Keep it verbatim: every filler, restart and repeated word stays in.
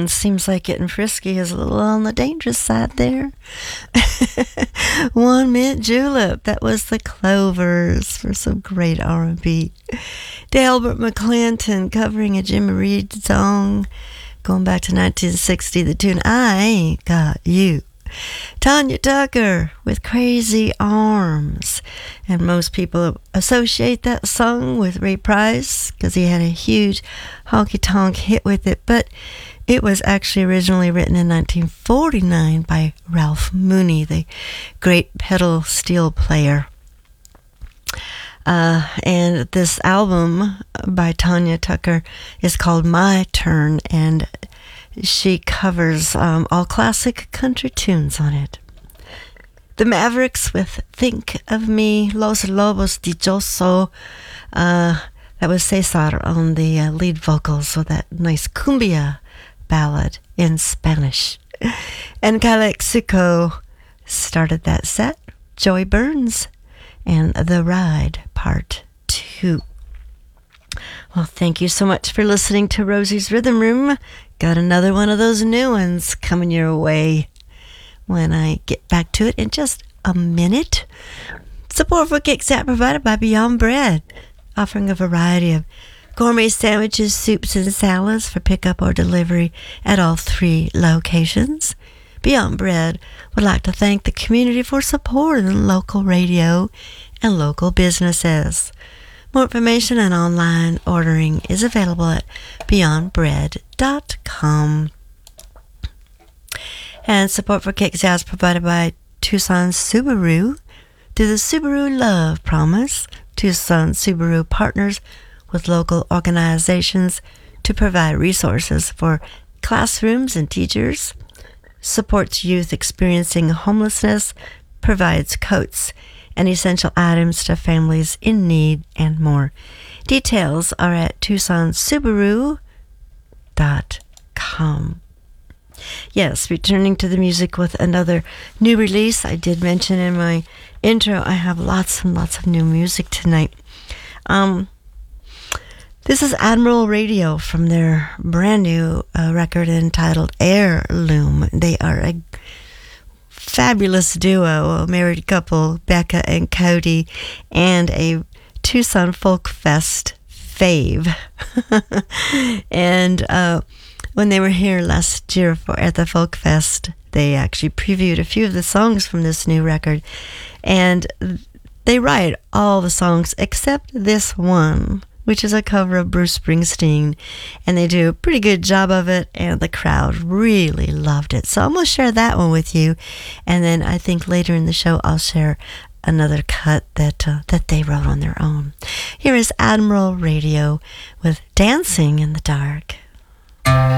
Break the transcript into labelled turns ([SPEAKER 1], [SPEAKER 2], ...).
[SPEAKER 1] Mm, seems like getting frisky is a little on the dangerous side there. One Mint Julep, that was the Clovers for some great R and B. Delbert McClinton covering a Jimmy Reed song going back to nineteen sixty, the tune I Ain't Got You. Tanya Tucker with Crazy Arms, and most people associate that song with Ray Price because he had a huge honky-tonk hit with it, but it was actually originally written in nineteen forty-nine by Ralph Mooney, the great pedal steel player. Uh, and this album by Tanya Tucker is called My Turn, and she covers um, all classic country tunes on it. The Mavericks with Think of Me, Los Lobos Dichoso. Uh, that was Cesar on the uh, lead vocals with that nice cumbia ballad in Spanish. And Calexico started that set. Joey Burns and The Ride Part two. Well, thank you so much for listening to Rosie's Rhythm Room. Got another one of those new ones coming your way when I get back to it in just a minute. Support for Kickstart provided by Beyond Bread, offering a variety of gourmet sandwiches, soups, and salads for pickup or delivery at all three locations. Beyond Bread would like to thank the community for supporting local radio and local businesses. More information and online ordering is available at beyond bread dot com. And support for Kick Jazz provided by Tucson Subaru. Through the Subaru Love Promise, Tucson Subaru partners with local organizations to provide resources for classrooms and teachers, supports youth experiencing homelessness, provides coats and essential items to families in need, and more. Details are at tucson subaru dot com. Yes, returning to the music with another new release. I did mention in my intro I have lots and lots of new music tonight. Um, this is Admiral Radio from their brand new uh, record entitled Heirloom. They are a fabulous duo, a married couple, Becca and Cody, and a Tucson Folk Fest fave. And uh, when they were here last year for, at the Folk Fest, they actually previewed a few of the songs from this new record, and they write all the songs except this one, which is a cover of Bruce Springsteen, and they do a pretty good job of it, and the crowd really loved it. So I'm going to share that one with you, and then I think later in the show I'll share another cut that uh, that they wrote on their own. Here is Admiral Radio with Dancing in the Dark.